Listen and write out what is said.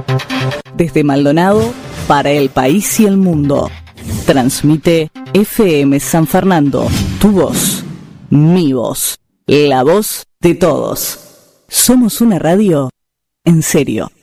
Desde Maldonado, para el país y el mundo. Transmite FM San Fernando. Tu voz, mi voz, la voz de todos. Somos una radio en serio.